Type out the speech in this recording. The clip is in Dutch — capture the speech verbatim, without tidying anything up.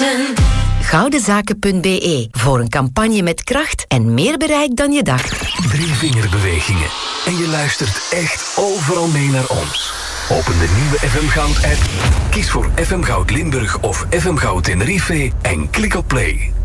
zeven. Goudenzaken punt b e voor een campagne met kracht en meer bereik dan je dacht. Drie vingerbewegingen en je luistert echt overal mee naar ons. Open de nieuwe F M Goud app, kies voor F M Goud Limburg of F M Goud Tenerife en klik op play.